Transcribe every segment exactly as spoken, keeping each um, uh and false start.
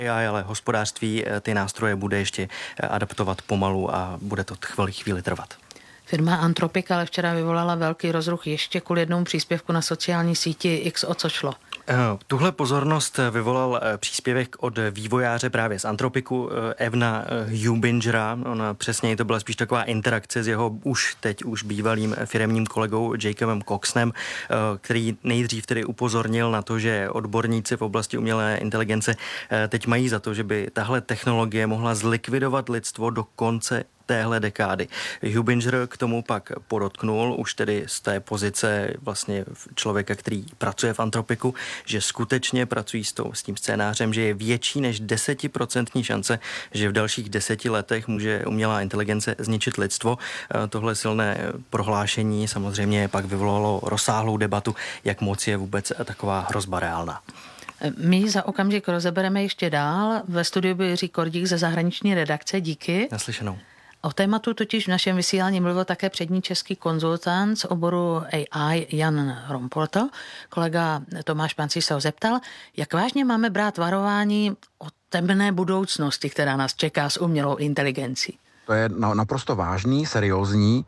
A I, ale hospodářství ty nástroje bude ještě adaptovat pomalu a bude to chvíli, chvíli trvat. Firma Anthropic ale včera vyvolala velký rozruch ještě kvůli jednomu příspěvku na sociální síti X. O co šlo? Tuhle pozornost vyvolal příspěvek od vývojáře právě z Anthropicu, Evna Hubingera. On přesněji to byla spíš taková interakce s jeho už teď už bývalým firemním kolegou Jacobem Coxnem, který nejdřív tedy upozornil na to, že odborníci v oblasti umělé inteligence teď mají za to, že by tahle technologie mohla zlikvidovat lidstvo do konce téhle dekády. Hubinger k tomu pak podotknul, už tedy z té pozice vlastně člověka, který pracuje v Anthropicu, že skutečně pracují s, tou, s tím scénářem, že je větší než desetiprocentní šance, že v dalších deseti letech může umělá inteligence zničit lidstvo. Tohle silné prohlášení samozřejmě pak vyvolalo rozsáhlou debatu, jak moc je vůbec taková hrozba reálná. My ji za okamžik rozebereme ještě dál. Ve studiu byl Jiří Kordík ze zahraniční redakce. Díky. Naslyšenou. O tématu totiž v našem vysílání mluvil také přední český konzultant z oboru A I Jan Rompolto. Kolega Tomáš Pancíř se ho zeptal, jak vážně máme brát varování o temné budoucnosti, která nás čeká s umělou inteligencí. To je naprosto vážný, seriózní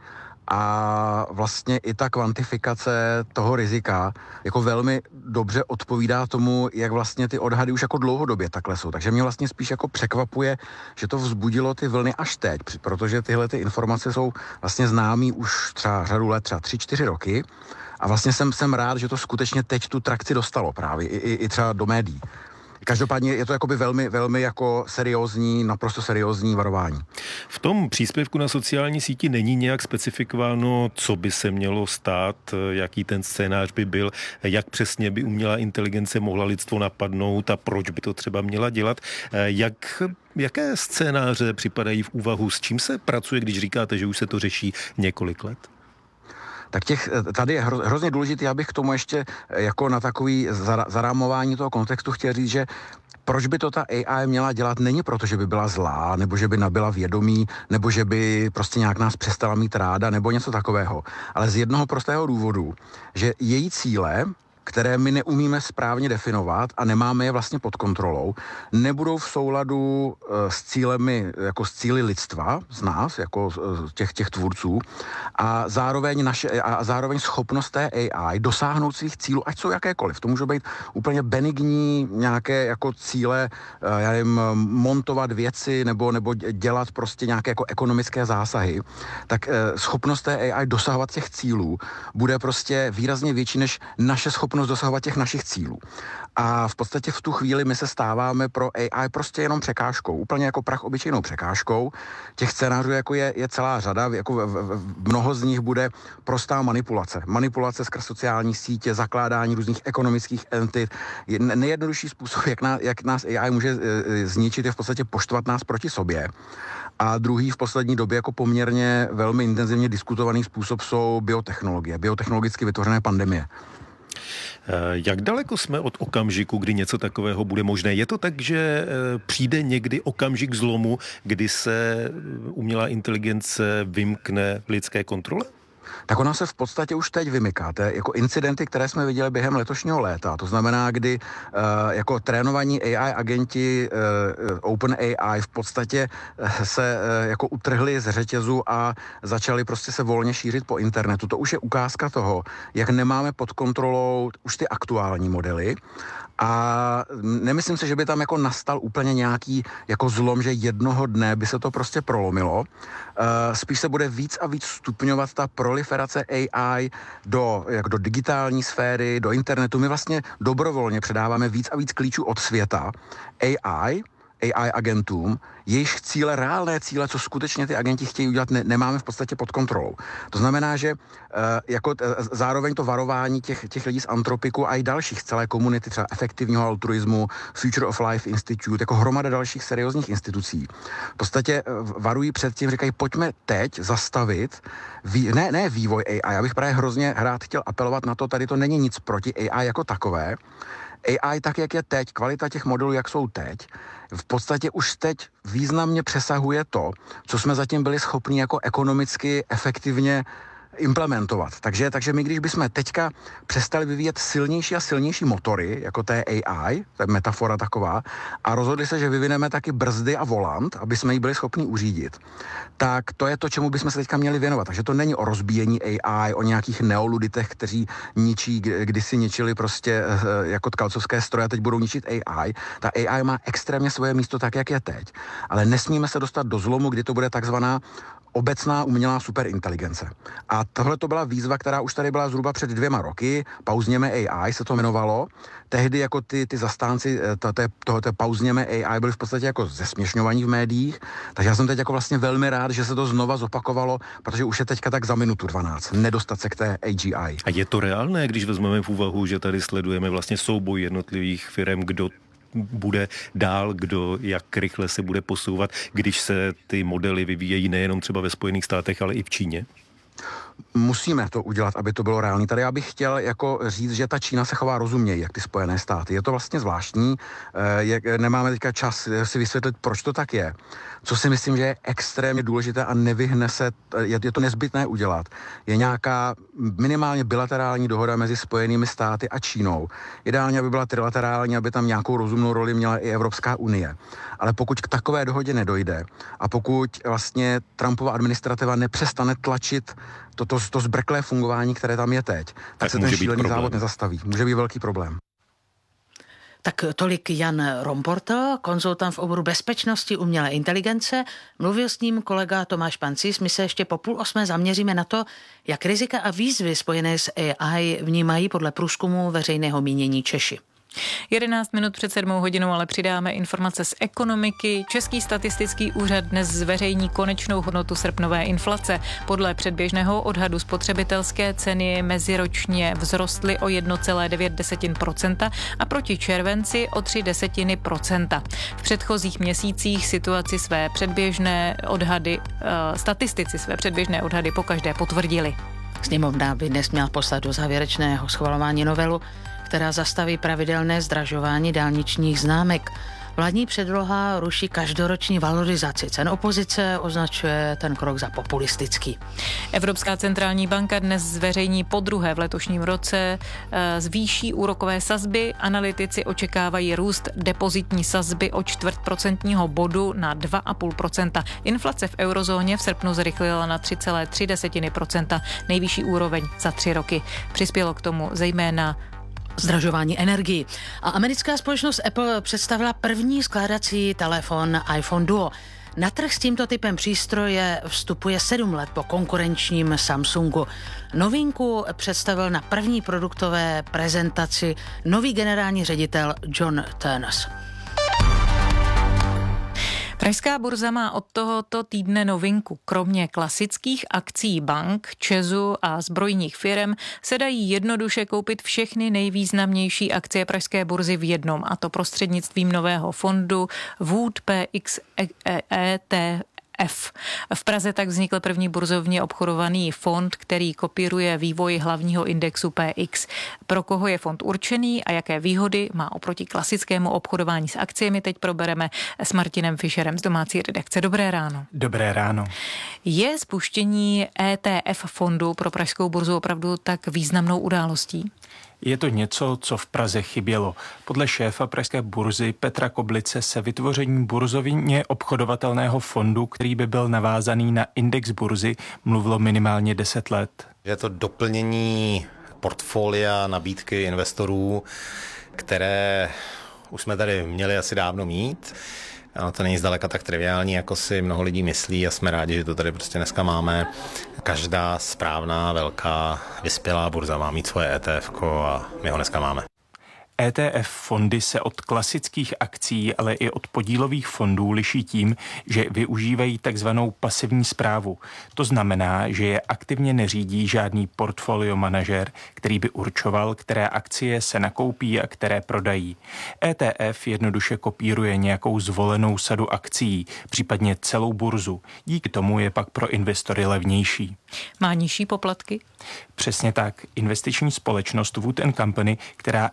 a vlastně i ta kvantifikace toho rizika jako velmi dobře odpovídá tomu, jak vlastně ty odhady už jako dlouhodobě takhle jsou. Takže mě vlastně spíš jako překvapuje, že to vzbudilo ty vlny až teď, protože tyhle ty informace jsou vlastně známý už třeba řadu let, třeba tři, čtyři roky a vlastně jsem, jsem rád, že to skutečně teď tu trakci dostalo právě i, i, i třeba do médií. Každopádně je to jakoby velmi, velmi jako seriózní, naprosto seriózní varování. V tom příspěvku na sociální síti není nějak specifikováno, co by se mělo stát, jaký ten scénář by byl, jak přesně by umělá inteligence mohla lidstvo napadnout a proč by to třeba měla dělat. Jak, jaké scénáře připadají v úvahu, s čím se pracuje, když říkáte, že už se to řeší několik let? Tak těch, tady je hro, hrozně důležitý, abych k tomu ještě jako na takový zarámování toho kontextu chtěl říct, že proč by to ta A I měla dělat, není proto, že by byla zlá, nebo že by nabyla vědomí, nebo že by prostě nějak nás přestala mít ráda, nebo něco takového. Ale z jednoho prostého důvodu, že její cíle, které my neumíme správně definovat a nemáme je vlastně pod kontrolou, nebudou v souladu s cílemi, jako s cíli lidstva, z nás, jako těch, těch tvůrců, a zároveň, naše, a zároveň schopnost té A I dosáhnout svých cílů, ať jsou jakékoliv. To můžou být úplně benigní nějaké jako cíle, já nevím, montovat věci nebo, nebo dělat prostě nějaké jako ekonomické zásahy, tak schopnost té A I dosahovat těch cílů bude prostě výrazně větší než naše schopnost dosahovat těch našich cílů. A v podstatě v tu chvíli my se stáváme pro A I prostě jenom překážkou, úplně jako prach obyčejnou překážkou. Těch scénářů jako je, je celá řada, jako v, v, mnoho z nich bude prostá manipulace. Manipulace skrz sociální sítě, zakládání různých ekonomických entit. Nejjednodušší způsob, jak nás, jak nás A I může e, zničit, je v podstatě poštvat nás proti sobě. A druhý v poslední době jako poměrně velmi intenzivně diskutovaný způsob jsou biotechnologie, biotechnologicky vytvořené pandemie. Jak daleko jsme od okamžiku, kdy něco takového bude možné? Je to tak, že přijde někdy okamžik zlomu, kdy se umělá inteligence vymkne lidské kontrole? Tak ona se v podstatě už teď vymyká. Jako incidenty, které jsme viděli během letošního léta. To znamená, kdy uh, jako trénovaní A I agenti uh, OpenAI v podstatě uh, se uh, jako utrhli z řetězu a začali prostě se volně šířit po internetu. To už je ukázka toho, jak nemáme pod kontrolou už ty aktuální modely. A nemyslím si, že by tam jako nastal úplně nějaký jako zlom, že jednoho dne by se to prostě prolomilo. Uh, spíš se bude víc a víc stupňovat ta proliferace A I do, jak do digitální sféry, do internetu. My vlastně dobrovolně předáváme víc a víc klíčů od světa A I, A I agentům, jejich cíle, reálné cíle, co skutečně ty agenti chtějí udělat, ne, nemáme v podstatě pod kontrolou. To znamená, že uh, jako uh, zároveň to varování těch, těch lidí z Anthropicu a i dalších z celé komunity, třeba efektivního altruismu, Future of Life Institute, jako hromada dalších seriózních institucí, v podstatě uh, varují před tím, říkají, pojďme teď zastavit, vý, ne, ne vývoj A I, já bych právě hrozně rád chtěl apelovat na to, tady to není nic proti A I jako takové, A I tak, jak je teď, kvalita těch modelů, jak jsou teď, v podstatě už teď významně přesahuje to, co jsme zatím byli schopni jako ekonomicky efektivně implementovat. Takže, takže my, když bychom teďka přestali vyvíjet silnější a silnější motory, jako té A I, to je metafora taková, a rozhodli se, že vyvineme taky brzdy a volant, aby jsme ji byli schopni uřídit, tak to je to, čemu bychom se teďka měli věnovat. Takže to není o rozbíjení A I, o nějakých neoluditech, kteří ničí, kdysi ničili prostě jako tkalcovské stroje a teď budou ničit A I. Ta A I má extrémně svoje místo tak, jak je teď. Ale nesmíme se dostat do zlomu, kdy to bude takzvaná obecná umělá superinteligence. A tohle to byla výzva, která už tady byla zhruba před dvěma roky. Pauzněme A I se to jmenovalo. Tehdy jako ty, ty zastánci tohoto pauzněme A I byli v podstatě jako zesměšňovaní v médiích. Takže já jsem teď jako vlastně velmi rád, že se to znova zopakovalo, protože už je teďka tak za minutu dvanáct. Nedostat se k té A G I. A je to reálné, když vezmeme v úvahu, že tady sledujeme vlastně souboj jednotlivých firem, kdo bude dál, kdo jak rychle se bude posouvat, když se ty modely vyvíjejí nejenom třeba ve Spojených státech, ale i v Číně? Musíme to udělat, aby to bylo reálné. Tady já bych chtěl jako říct, že ta Čína se chová rozuměji, jak ty Spojené státy. Je to vlastně zvláštní. Jak nemáme teďka čas si vysvětlit, proč to tak je. Co si myslím, že je extrémně důležité a nevyhne se, je to nezbytné udělat. Je nějaká minimálně bilaterální dohoda mezi Spojenými státy a Čínou. Ideálně, aby byla trilaterální, aby tam nějakou rozumnou roli měla i Evropská unie. Ale pokud k takové dohodě nedojde a pokud vlastně Trumpova administrativa nepřestane tlačit to, to, to zbrklé fungování, které tam je teď, tak, tak se ten šílený závod nezastaví. Může být velký problém. Tak tolik Jan Romporta, konzultant v oboru bezpečnosti umělé inteligence. Mluvil s ním kolega Tomáš Pancíř. My se ještě po půl osmé zaměříme na to, jak rizika a výzvy spojené s A I vnímají podle průzkumu veřejného mínění Češi. jedenáct minut před sedmou hodinou ale přidáme informace z ekonomiky. Český statistický úřad dnes zveřejní konečnou hodnotu srpnové inflace. Podle předběžného odhadu spotřebitelské ceny meziročně vzrostly o jedna celá devět procenta a proti červenci o tři desetiny procenta. V předchozích měsících situaci své předběžné odhady, statistici své předběžné odhady pokaždé potvrdili. Sněmovna by dnes měla poslat do závěrečného schvalování novelu, která zastaví pravidelné zdražování dálničních známek. Vládní předloha ruší každoroční valorizaci cen. Opozice označuje ten krok za populistický. Evropská centrální banka dnes zveřejní podruhé v letošním roce zvýší úrokové sazby. Analytici očekávají růst depozitní sazby o čtvrt procentního bodu na dva celá pět procenta. Inflace v eurozóně v srpnu zrychlila na tři celá tři procenta, nejvyšší úroveň za tři roky. Přispělo k tomu zejména zdražování energií. A americká společnost Apple představila první skládací telefon iPhone Duo. Na trh s tímto typem přístroje vstupuje sedm let po konkurenčním Samsungu. Novinku představil na první produktové prezentaci nový generální ředitel John Ternus. Pražská burza má od tohoto týdne novinku. Kromě klasických akcí bank, ČEZu a zbrojních firem se dají jednoduše koupit všechny nejvýznamnější akcie pražské burzy v jednom, a to prostřednictvím nového fondu Wood P X E T F. V Praze tak vznikl první burzovně obchodovaný fond, který kopíruje vývoj hlavního indexu P X. Pro koho je fond určený a jaké výhody má oproti klasickému obchodování s akciemi, teď probereme s Martinem Fischerem z domácí redakce. Dobré ráno. Dobré ráno. Je spuštění E T F fondu pro pražskou burzu opravdu tak významnou událostí? Je to něco, co v Praze chybělo. Podle šéfa pražské burzy Petra Koblice se vytvoření burzovně obchodovatelného fondu, který by byl navázaný na index burzy, mluvilo minimálně deset let. Je to doplnění portfolia nabídky investorů, které už jsme tady měli asi dávno mít. Ale to není zdaleka tak triviální, jako si mnoho lidí myslí, a jsme rádi, že to tady prostě dneska máme. Každá správná, velká, vyspělá burza má mít svoje E T F ko a my ho dneska máme. E T F fondy se od klasických akcí, ale i od podílových fondů liší tím, že využívají takzvanou pasivní správu. To znamená, že je aktivně neřídí žádný portfolio manažer, který by určoval, které akcie se nakoupí a které prodají. E T F jednoduše kopíruje nějakou zvolenou sadu akcí, případně celou burzu. Díky tomu je pak pro investory levnější. Má nižší poplatky? Přesně tak. Investiční společnost Wood and Company, která E T F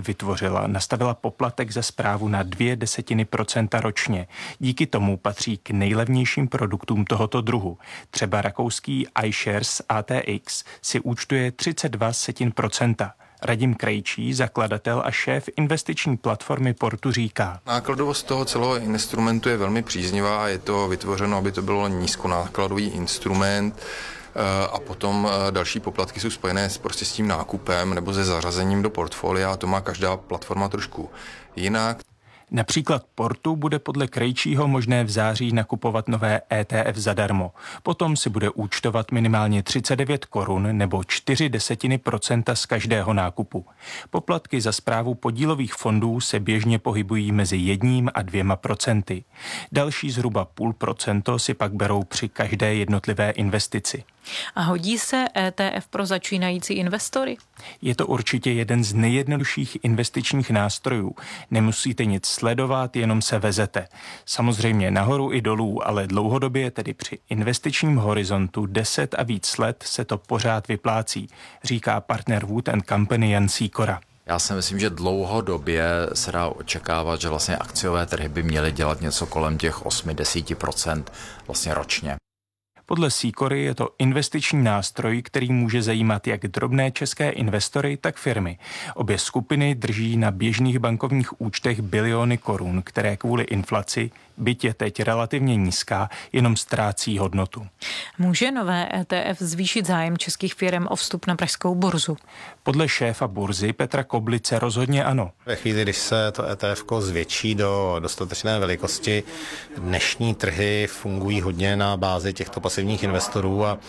vytvořila, nastavila poplatek za správu na dvě desetiny procenta ročně. Díky tomu patří k nejlevnějším produktům tohoto druhu. Třeba rakouský iShares A T X si účtuje třicet dva setin procenta. Radim Krejčí, zakladatel a šéf investiční platformy Portu, říká: Nákladovost toho celého instrumentu je velmi příznivá, je to vytvořeno, aby to bylo nízkonákladový instrument a potom další poplatky jsou spojené prostě s tím nákupem nebo se zařazením do portfolia a to má každá platforma trošku jinak. Například Portu bude podle Krejčího možné v září nakupovat nové E T F zadarmo. Potom si bude účtovat minimálně třicet devět korun nebo čtyři desetiny procenta z každého nákupu. Poplatky za správu podílových fondů se běžně pohybují mezi jedním a dvěma procenty. Další zhruba půl procento si pak berou při každé jednotlivé investici. A hodí se E T F pro začínající investory? Je to určitě jeden z nejjednodušších investičních nástrojů. Nemusíte nic sledovat, jenom se vezete. Samozřejmě nahoru i dolů, ale dlouhodobě, tedy při investičním horizontu deset a víc let, se to pořád vyplácí, říká partner Wood and Company Jan Sýkora. Já si myslím, že dlouhodobě se dá očekávat, že vlastně akciové trhy by měly dělat něco kolem těch osm až deset procent vlastně ročně. Podle Sýkory je to investiční nástroj, který může zajímat jak drobné české investory, tak firmy. Obě skupiny drží na běžných bankovních účtech biliony korun, které kvůli inflaci, byť je teď relativně nízká, jenom ztrácí hodnotu. Může nové E T F zvýšit zájem českých firm o vstup na pražskou burzu? Podle šéfa burzy Petra Koblice rozhodně ano. Ve chvíli, když se to E T F zvětší do dostatečné velikosti, dnešní trhy fungují hodně na bázi těchto pasivních investorů a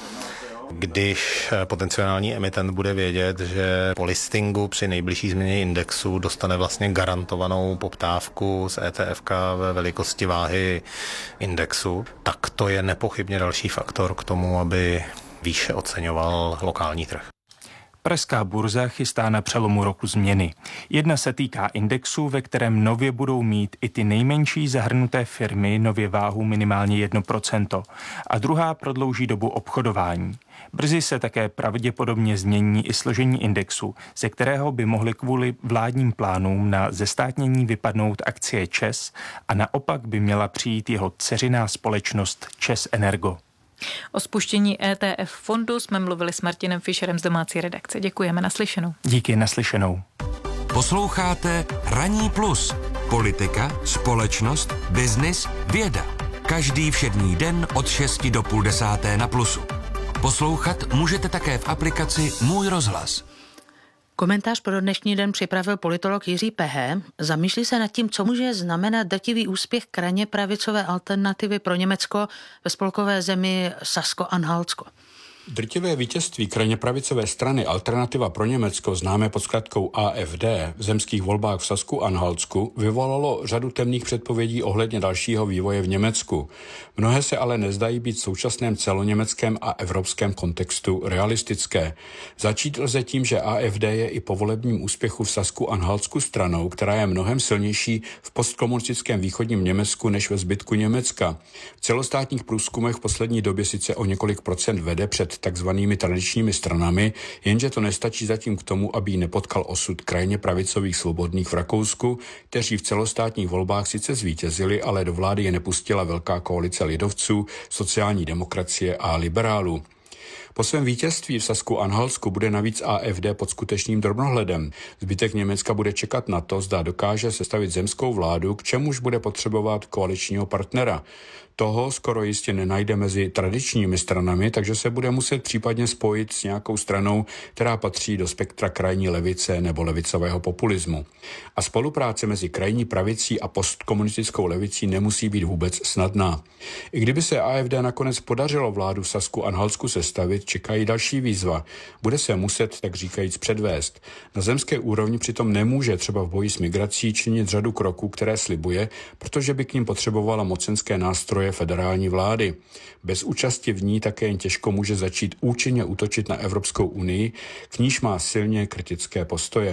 když potenciální emitent bude vědět, že po listingu při nejbližší změně indexu dostane vlastně garantovanou poptávku z E T F ve velikosti váhy indexu, tak to je nepochybně další faktor k tomu, aby výše oceňoval lokální trh. Pražská burza chystá na přelomu roku změny. Jedna se týká indexu, ve kterém nově budou mít i ty nejmenší zahrnuté firmy nově váhu minimálně jedno procento. A druhá prodlouží dobu obchodování. Brzy se také pravděpodobně změní i složení indexu, ze kterého by mohly kvůli vládním plánům na zestátnění vypadnout akcie ČEZ a naopak by měla přijít jeho dceřiná společnost ČEZ Energo. O spuštění E T F fondu jsme mluvili s Martinem Fischerem z domácí redakce. Děkujeme, naslyšenou. Díky, naslyšenou. Posloucháte Ranní plus. Politika, společnost, biznis, věda. Každý všední den od šesti do půl desáté na Plusu. Poslouchat můžete také v aplikaci Můj rozhlas. Komentář pro dnešní den připravil politolog Jiří Pehe. Zamýšlí se nad tím, co může znamenat drtivý úspěch krajně pravicové alternativy pro Německo ve spolkové zemi Sasko-Anhaltsko. Drtivé vítězství krajně pravicové strany Alternativa pro Německo, známé pod zkratkou A F D, v zemských volbách v Sasku-Anhaltsku vyvolalo řadu temných předpovědí ohledně dalšího vývoje v Německu. Mnohé se ale nezdají být v současném celoněmeckém a evropském kontextu realistické. Začít lze tím, že A F D je i po volebním úspěchu v Sasku-Anhaltsku stranou, která je mnohem silnější v postkomunistickém východním Německu než ve zbytku Německa. V celostátních průzkumech v poslední době sice o několik procent vede před takzvanými tradičními stranami, jenže to nestačí zatím k tomu, aby ji nepotkal osud krajně pravicových svobodných v Rakousku, kteří v celostátních volbách sice zvítězili, ale do vlády je nepustila velká koalice lidovců, sociální demokracie a liberálů. Po svém vítězství v Sasku-Anhaltsku bude navíc A F D pod skutečným drobnohledem. Zbytek Německa bude čekat na to, zda dokáže sestavit zemskou vládu, k čemuž bude potřebovat koaličního partnera. Toho skoro jistě nenajde mezi tradičními stranami, takže se bude muset případně spojit s nějakou stranou, která patří do spektra krajní levice nebo levicového populismu. A spolupráce mezi krajní pravicí a postkomunistickou levicí nemusí být vůbec snadná. I kdyby se A F D nakonec podařilo vládu v Sasku-Anhaltsku sestavit, čekají další výzva. Bude se muset, tak říkajíc, předvést. Na zemské úrovni přitom nemůže třeba v boji s migrací činit řadu kroků, které slibuje, protože by k nim potřebovala mocenské nástroje federální vlády. Bez účasti v ní také jen těžko může začít účinně útočit na Evropskou unii, k níž má silně kritické postoje.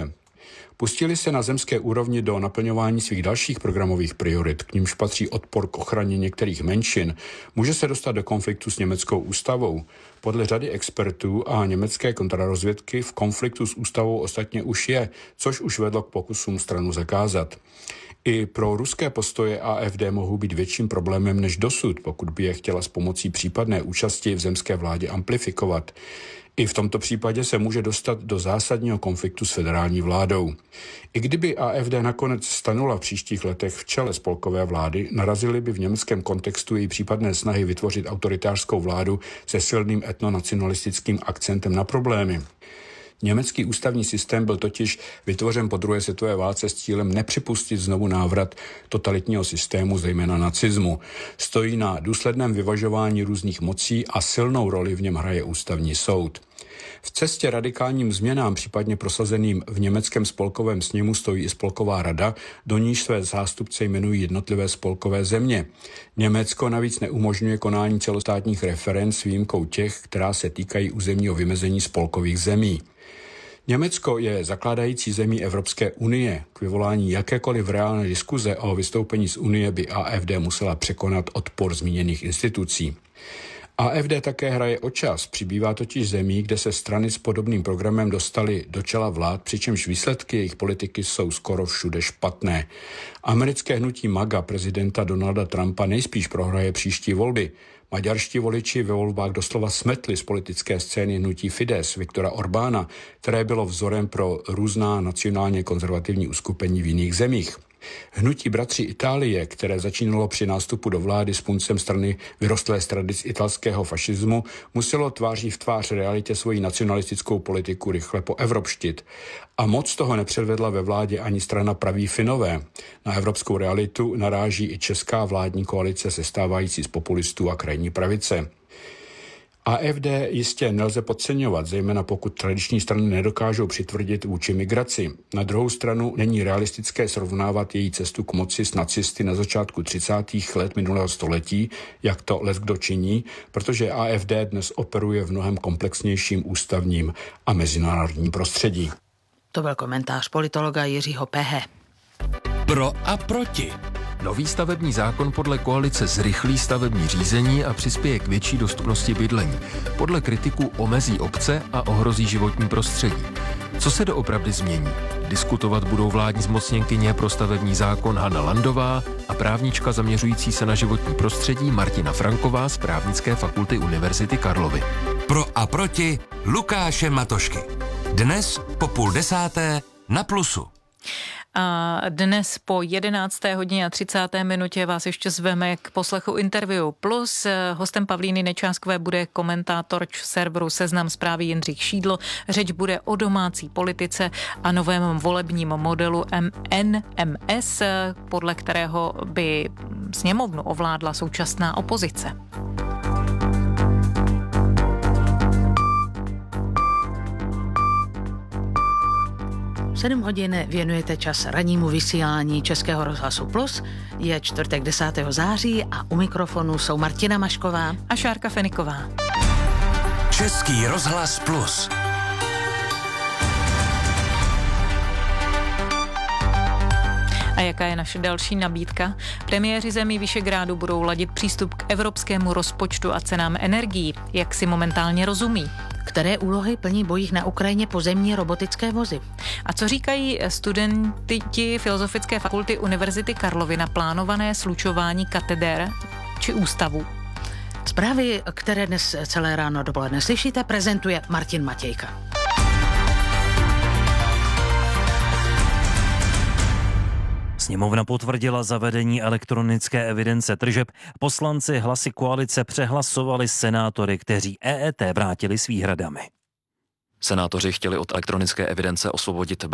Pustili se na zemské úrovni do naplňování svých dalších programových priorit, k nímž patří odpor k ochraně některých menšin, může se dostat do konfliktu s německou ústavou. Podle řady expertů a německé kontrarozvědky v konfliktu s ústavou ostatně už je, což už vedlo k pokusům stranu zakázat. I pro ruské postoje AfD mohou být větším problémem než dosud, pokud by je chtěla s pomocí případné účasti v zemské vládě amplifikovat. I v tomto případě se může dostat do zásadního konfliktu s federální vládou. I kdyby AfD nakonec stanula v příštích letech v čele spolkové vlády, narazily by v německém kontextu její případné snahy vytvořit autoritářskou vládu se silným etnonacionalistickým akcentem na problémy. Německý ústavní systém byl totiž vytvořen po druhé světové válce s cílem nepřipustit znovu návrat totalitního systému, zejména nacismu. Stojí na důsledném vyvažování různých mocí a silnou roli v něm hraje ústavní soud. V cestě radikálním změnám, případně prosazeným v německém spolkovém sněmu, stojí i spolková rada, do níž své zástupce jmenují jednotlivé spolkové země. Německo navíc neumožňuje konání celostátních referend s výjimkou těch, která se týkají územního vymezení spolkových zemí. Německo je zakládající zemí Evropské unie. K vyvolání jakékoliv reálné diskuze o vystoupení z unie by AfD musela překonat odpor zmíněných institucí. AfD také hraje o čas, přibývá totiž zemí, kde se strany s podobným programem dostaly do čela vlád, přičemž výsledky jejich politiky jsou skoro všude špatné. Americké hnutí MAGA prezidenta Donalda Trumpa nejspíš prohraje příští volby. Maďarští voliči ve volbách doslova smetli z politické scény hnutí Fidesz Viktora Orbána, které bylo vzorem pro různá nacionálně konzervativní uskupení v jiných zemích. Hnutí Bratří Itálie, které začínalo při nástupu do vlády s puncem strany vyrostlé z tradic italského fašismu, muselo tváří v tvář realitě svoji nacionalistickou politiku rychle poevropštit. A moc toho nepředvedla ve vládě ani strana Praví Finové. Na evropskou realitu naráží i česká vládní koalice sestávající z populistů a krajní pravice. AfD jistě nelze podceňovat, zejména pokud tradiční strany nedokážou přitvrdit vůči migraci. Na druhou stranu není realistické srovnávat její cestu k moci s nacisty na začátku třicátých let minulého století, jak to leckdo činí, protože AfD dnes operuje v mnohem komplexnějším ústavním a mezinárodním prostředí. To byl komentář politologa Jiřího Pehe. Pro a proti. Nový stavební zákon podle koalice zrychlí stavební řízení a přispěje k větší dostupnosti bydlení. Podle kritiků omezí obce a ohrozí životní prostředí. Co se doopravdy změní? Diskutovat budou vládní zmocněnkyně pro stavební zákon Hana Landová a právnička zaměřující se na životní prostředí Martina Franková z Právnické fakulty Univerzity Karlovy. Pro a proti Lukáše Matošky. Dnes po půl desáté na Plusu. A dnes po jedenácté hodině a třicáté minutě vás ještě zveme k poslechu Interview Plus. Hostem Pavlíny Nečáskové bude komentátor serveru Seznam Zprávy Jindřich Šídlo. Řeč bude o domácí politice a novém volebním modelu N M S, podle kterého by sněmovnu ovládla současná opozice. sedm hodin věnujete čas rannímu vysílání Českého rozhlasu Plus. Je čtvrtek desátého září a u mikrofonu jsou Martina Mašková a Šárka Feniková. Český rozhlas Plus. A jaká je naše další nabídka? Premiéři zemí Visegrádu budou ladit přístup k evropskému rozpočtu a cenám energií, jak si momentálně rozumí. Které úlohy plní bojích na Ukrajině pozemní robotické vozy? A co říkají studenti Filozofické fakulty Univerzity Karlovy na plánované slučování katedér či ústavů? Zprávy, které dnes celé ráno dopoledne slyšíte, prezentuje Martin Matějka. Sněmovna potvrdila zavedení elektronické evidence tržeb. Poslanci hlasy koalice přehlasovali senátory, kteří E E T vrátili s výhradami. Senátoři chtěli od elektronické evidence osvobodit